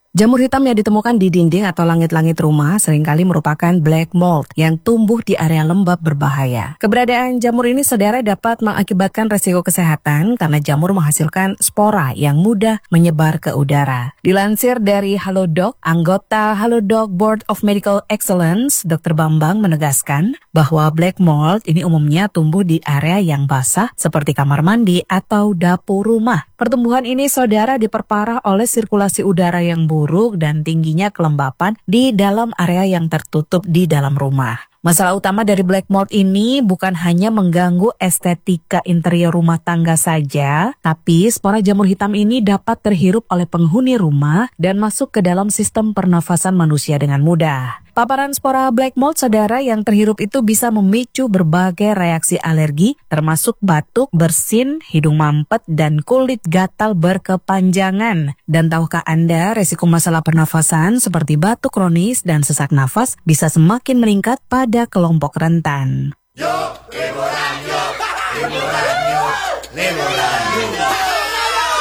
Jamur hitam yang ditemukan di dinding atau langit-langit rumah seringkali merupakan black mold yang tumbuh di area lembab berbahaya. Keberadaan jamur ini saudara dapat mengakibatkan resiko kesehatan karena jamur menghasilkan spora yang mudah menyebar ke udara. Dilansir dari Halodoc, anggota Halodoc Board of Medical Excellence, Dr. Bambang menegaskan bahwa black mold ini umumnya tumbuh di area yang basah seperti kamar mandi atau dapur rumah. Pertumbuhan ini saudara diperparah oleh sirkulasi udara yang buruk dan tingginya kelembapan di dalam area yang tertutup di dalam rumah. Masalah utama dari black mold ini bukan hanya mengganggu estetika interior rumah tangga saja, tapi spora jamur hitam ini dapat terhirup oleh penghuni rumah dan masuk ke dalam sistem pernafasan manusia dengan mudah. Paparan spora black mold saudara yang terhirup itu bisa memicu berbagai reaksi alergi, termasuk batuk, bersin, hidung mampet, dan kulit gatal berkepanjangan. Dan tahukah Anda resiko masalah pernafasan seperti batuk kronis dan sesak nafas bisa semakin meningkat pada kelompok rentan. Yuk, liburan yuk, liburan yuk, liburan yuk.